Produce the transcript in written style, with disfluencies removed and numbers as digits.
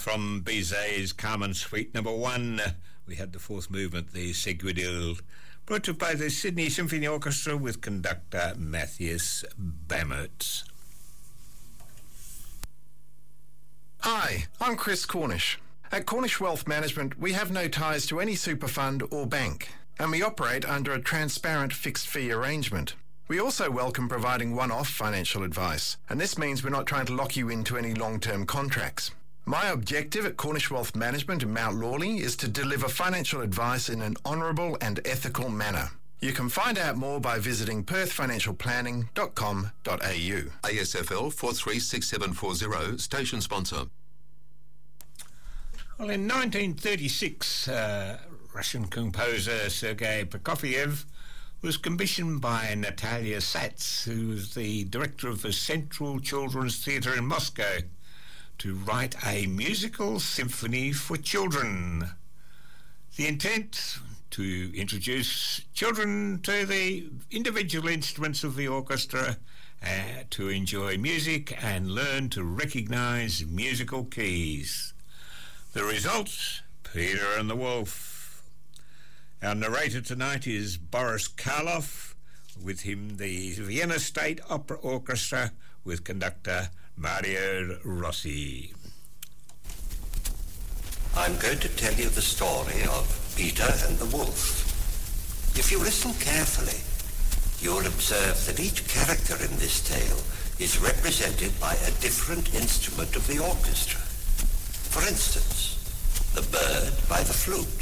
from Bizet's Carmen Suite number 1. We had the fourth movement, the Seguidille, brought to you by the Sydney Symphony Orchestra with conductor Matthias Bammert. Hi, I'm Chris Cornish. At Cornish Wealth Management, we have no ties to any super fund or bank, and we operate under a transparent fixed fee arrangement. We also welcome providing one-off financial advice, and this means we're not trying to lock you into any long-term contracts. My objective at Cornish Wealth Management in Mount Lawley is to deliver financial advice in an honourable and ethical manner. You can find out more by visiting perthfinancialplanning.com.au. ASFL 436740, station sponsor. Well, in 1936, Russian composer Sergei Prokofiev was commissioned by Natalia Sats, who was the director of the Central Children's Theatre in Moscow, to write a musical symphony for children. The intent: to introduce children to the individual instruments of the orchestra, to enjoy music and learn to recognise musical keys. The results: Peter and the Wolf. Our narrator tonight is Boris Karloff, with him the Vienna State Opera Orchestra with conductor Mario Rossi. I'm going to tell you the story of Peter and the Wolf. If you listen carefully, you'll observe that each character in this tale is represented by a different instrument of the orchestra. For instance, the bird by the flute,